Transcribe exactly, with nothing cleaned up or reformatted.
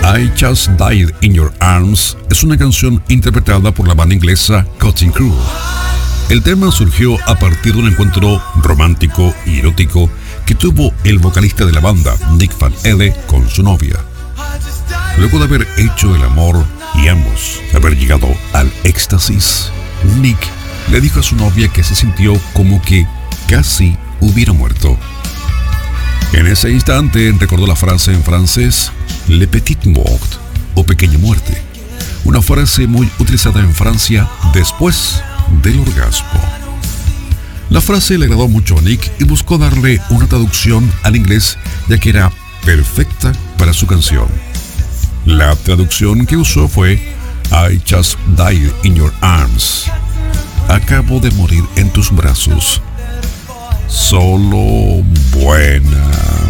I Just Died in Your Arms es una canción interpretada por la banda inglesa Cutting Crew. El tema surgió a partir de un encuentro romántico y erótico que tuvo el vocalista de la banda, Nick Van Elle, con su novia. Luego de haber hecho el amor y ambos haber llegado al éxtasis, Nick le dijo a su novia que se sintió como que casi hubiera muerto. En ese instante recordó la frase en francés Le Petit Mort, o pequeña muerte, una frase muy utilizada en Francia después del orgasmo. La frase le agradó mucho a Nick y buscó darle una traducción al inglés, ya que era perfecta para su canción. La traducción que usó fue I Just Died in Your Arms. Acabo de morir en tus brazos. Solo buena